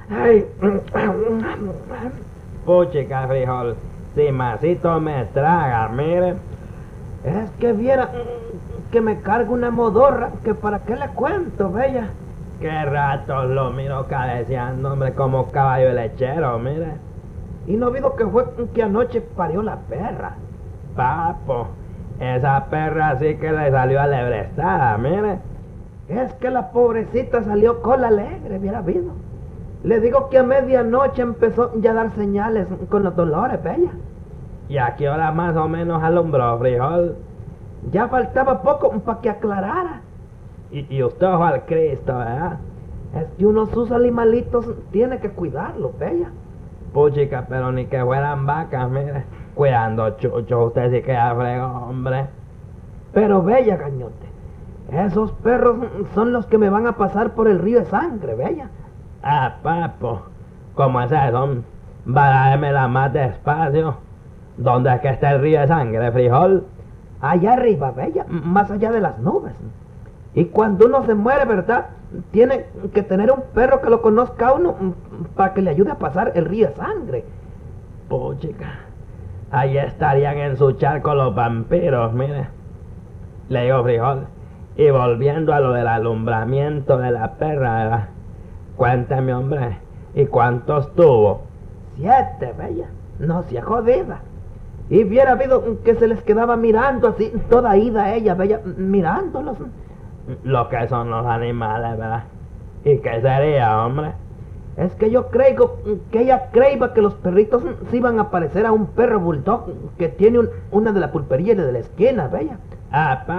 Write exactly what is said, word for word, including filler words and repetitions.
Ay. Puchica, frijol. Si masito me traga, mire. Es que viera que me cargo una modorra, que para qué le cuento, bella. Qué rato lo miro cabeceando, hombre, como caballo lechero, mire. Y no vido que fue que anoche parió la perra. Papo, esa perra sí que le salió alebrestada, mire. Es que la pobrecita salió cola alegre, hubiera habido. Le digo que a medianoche empezó ya a dar señales con los dolores, bella. ¿Y a qué hora más o menos alumbró, frijol? Ya faltaba poco para que aclarara. Y, y usted ojo al Cristo, ¿verdad? Es que uno sus animalitos tiene que cuidarlos, bella. Puchica, pero ni que fueran vacas, mire. Cuidando chucho, usted sí que fregó, hombre. Pero bella, gañote, esos perros son los que me van a pasar por el río de sangre, bella. Ah, papo, ¿cómo es eso? Bájamela más despacio. ¿Dónde es que está el río de sangre, frijol? Allá arriba, bella, más allá de las nubes. Y cuando uno se muere, ¿verdad? Tiene que tener un perro que lo conozca a uno para que le ayude a pasar el río de sangre. Puchica, ahí estarían en su charco los vampiros, mire. Le digo, frijol. Y volviendo a lo del alumbramiento de la perra, ¿verdad? Cuénteme, hombre, ¿y cuántos tuvo? Siete, bella, no se jodida. Y hubiera habido que se les quedaba mirando así, toda ida ella, bella, mirándolos. Lo que son los animales, ¿verdad? ¿Y qué sería, hombre? Es que yo creo que ella creía que los perritos se iban a parecer a un perro bulldog que tiene un, una de la pulpería de la esquina, bella. Ah,